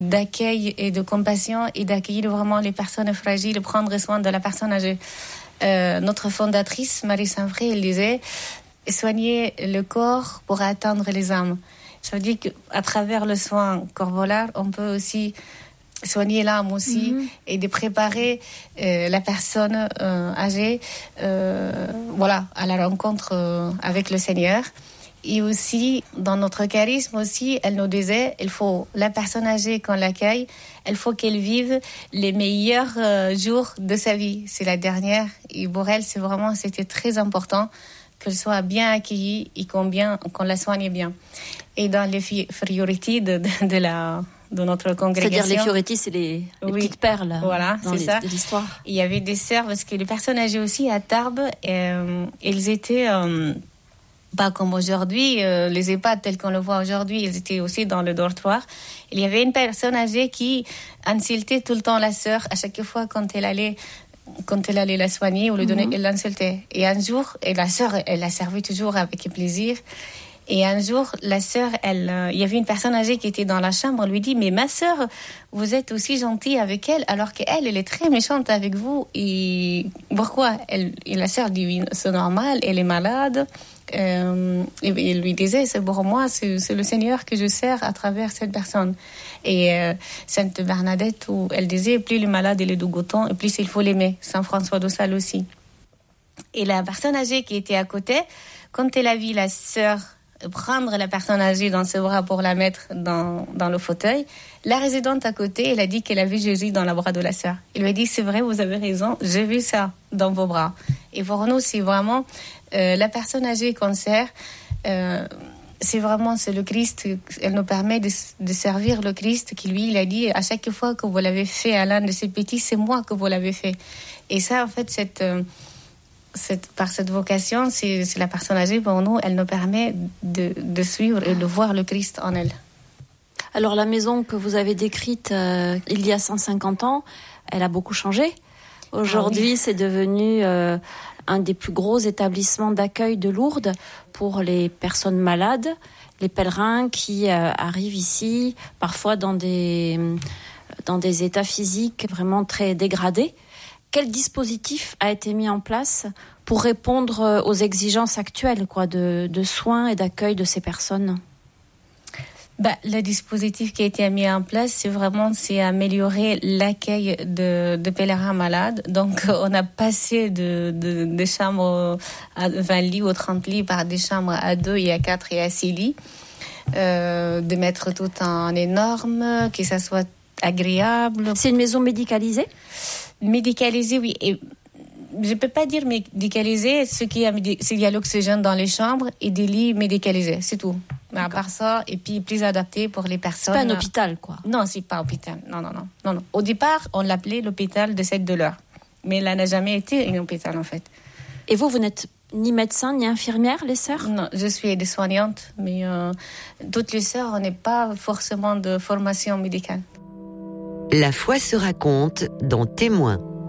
d'accueil et de compassion et d'accueillir vraiment les personnes fragiles, prendre soin de la personne âgée. Notre fondatrice, Marie Saint-Fré, elle disait « Soigner le corps pour atteindre les âmes ». Ça veut dire qu'à travers le soin corporel, on peut aussi soigner l'âme aussi et de préparer la personne âgée à la rencontre avec le Seigneur. Et aussi, dans notre charisme aussi, elle nous disait, la personne âgée, quand on l'accueille, il faut qu'elle vive les meilleurs jours de sa vie. C'est la dernière. Et pour elle, c'était très important qu'elle soit bien accueillie et qu'on la soigne bien. Et dans les priorités de notre congrégation. C'est-à-dire les Fioretti, c'est les petites perles. Voilà, c'est ça. De l'histoire. Il y avait des sœurs, parce que les personnes âgées aussi à Tarbes, elles étaient pas comme aujourd'hui, les EHPAD tels qu'on le voit aujourd'hui, ils étaient aussi dans le dortoir. Il y avait une personne âgée qui insultait tout le temps la sœur à chaque fois quand elle allait la soigner ou lui donner, elle l'insultait. Et un jour, la sœur, elle la servait toujours avec plaisir. Et un jour, la sœur, il y avait une personne âgée qui était dans la chambre. On lui dit, mais ma sœur, vous êtes aussi gentille avec elle, alors qu'elle, elle est très méchante avec vous. Et pourquoi et la sœur dit, c'est normal, elle est malade. Et il lui disait, c'est pour moi, c'est le Seigneur que je sers à travers cette personne. Et Sainte Bernadette, où elle disait, plus le malade il est dégoûtant, et plus il faut l'aimer. Saint François de Sales aussi. Et la personne âgée qui était à côté, quand elle a vu la sœur prendre la personne âgée dans ses bras pour la mettre dans le fauteuil, la résidente à côté, elle a dit qu'elle a vu Jésus dans les bras de la sœur. Il lui a dit, c'est vrai, vous avez raison, j'ai vu ça dans vos bras. Et pour nous, c'est vraiment la personne âgée qu'on sert, c'est le Christ. Elle nous permet de servir le Christ qui, lui, il a dit, à chaque fois que vous l'avez fait à l'un de ces petits, c'est moi que vous l'avez fait. Et ça, en fait, par cette vocation, c'est la personne âgée, pour nous, elle nous permet de suivre et de voir le Christ en elle. Alors la maison que vous avez décrite il y a 150 ans, elle a beaucoup changé. Aujourd'hui, c'est devenu un des plus gros établissements d'accueil de Lourdes pour les personnes malades, les pèlerins qui arrivent ici, parfois dans des états physiques vraiment très dégradés. Quel dispositif a été mis en place pour répondre aux exigences actuelles de soins et d'accueil de ces personnes ? Le dispositif qui a été mis en place, c'est améliorer l'accueil de pèlerins malades. Donc, on a passé de chambres à 20 lits ou 30 lits par des chambres à 2 et à 4 et à 6 lits. De mettre tout en énorme, que ça soit agréable. C'est une maison médicalisée ? Médicalisée, oui. Et je peux pas dire médicalisé, il y a l'oxygène dans les chambres et des lits médicalisés, c'est tout. Mais à part ça, et puis plus adapté pour les personnes. C'est pas un hôpital, quoi. Non, c'est pas un hôpital. Non. Au départ, on l'appelait l'hôpital de Sept-de-l'Eure. Mais là n'a jamais été un hôpital, en fait. Et vous n'êtes ni médecin, ni infirmière, les sœurs ? Non, je suis aide-soignante, mais toutes les sœurs, on n'est pas forcément de formation médicale. La foi se raconte dans Témoins.